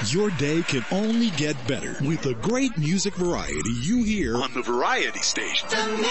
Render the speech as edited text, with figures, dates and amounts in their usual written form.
Your day can only get better with the great music variety you hear on the Variety Station.